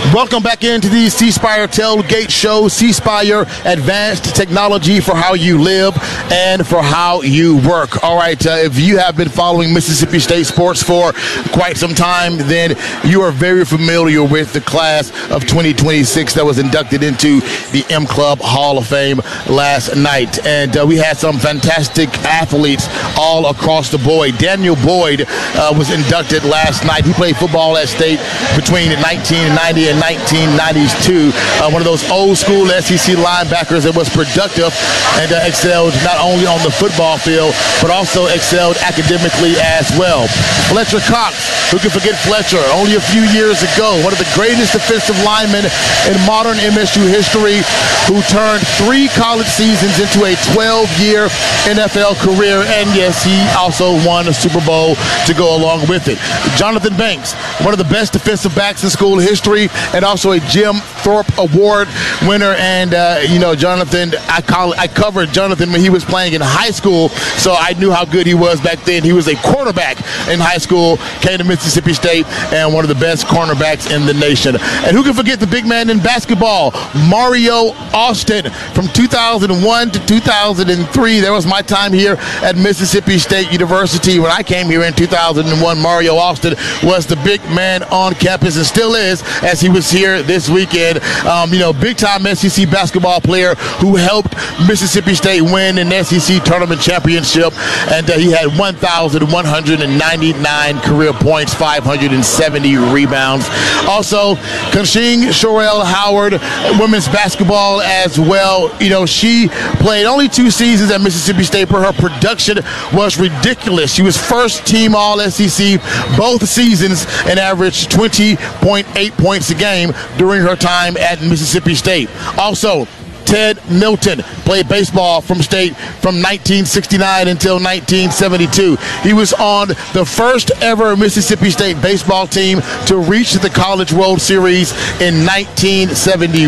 Welcome back into the C Spire Tailgate Show. C Spire, advanced technology for how you live and for how you work. All right, if you have been following Mississippi State sports for quite some time, then you are very familiar with the class of 2026 that was inducted into the M Club Hall of Fame last night. And we had some fantastic athletes all across the board. Daniel Boyd was inducted last night. He played football at State between 1990 and 1992. One of those old school SEC linebackers that was productive and excelled not only on the football field, but also excelled academically as well. Fletcher Cox, who can forget Fletcher, only a few years ago, one of the greatest defensive linemen in modern MSU history, who turned 3 college seasons into a 12-year NFL career, and yes, he also won a Super Bowl to go along with it. Jonathan Banks, one of the best defensive backs in school history, and also a Jim Thorpe Award winner. And Jonathan, I covered Jonathan when he was playing in high school, so I knew how good he was back then. He was a quarterback in high school, came to Mississippi State, and one of the best cornerbacks in the nation. And who can forget the big man in basketball, Mario Austin, from 2001 to 2003. That was my time here at Mississippi State University. When I came here in 2001, Mario Austin was the big man on campus and still is, as he was here this weekend. Big-time SEC basketball player who helped Mississippi State win an SEC tournament championship, and he had 1,199 career points, 570 rebounds. Also, Conshing Shorell Howard, women's basketball as well. She played only 2 seasons at Mississippi State, but her production was ridiculous. She was first team All-SEC both seasons and averaged 20.8 points a game during her time at Mississippi State. Also, Ted Milton played baseball from State from 1969 until 1972. He was on the first ever Mississippi State baseball team to reach the College World Series in 1971.